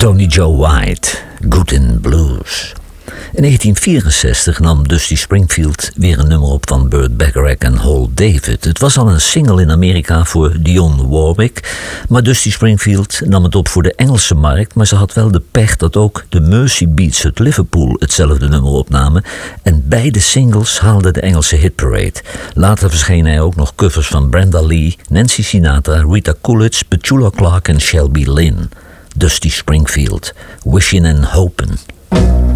Tony Joe White, Good in Blues. In 1964 nam Dusty Springfield weer een nummer op van Burt Bacharach en Hal David. Het was al een single in Amerika voor Dionne Warwick, maar Dusty Springfield nam het op voor de Engelse markt, maar ze had wel de pech dat ook de Mersey Beats uit Liverpool hetzelfde nummer opnamen en beide singles haalden de Engelse hitparade. Later verschenen er ook nog covers van Brenda Lee, Nancy Sinatra, Rita Coolidge, Petula Clark en Shelby Lynne. Dusty Springfield, Wishin' and Hopin'.